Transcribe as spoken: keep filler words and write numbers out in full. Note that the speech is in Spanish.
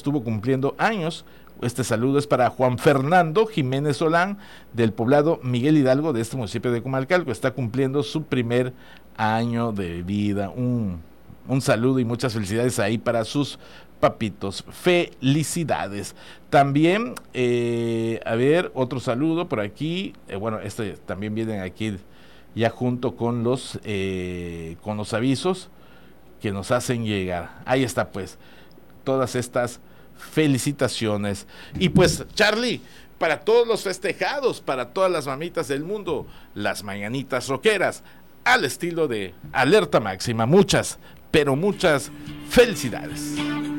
estuvo cumpliendo años. Este saludo es para Juan Fernando Jiménez Solán, del poblado Miguel Hidalgo, de este municipio de Comalcalco. Está cumpliendo su primer año de vida. Un, un saludo y muchas felicidades ahí para sus papitos. Felicidades. También, eh, a ver, otro saludo por aquí. Eh, bueno, este también vienen aquí ya junto con los, eh, con los avisos que nos hacen llegar. Ahí está, pues, todas estas felicitaciones. Y pues, Charlie, para todos los festejados, para todas las mamitas del mundo, las mañanitas rockeras, al estilo de Alerta Máxima. Muchas, pero muchas felicidades.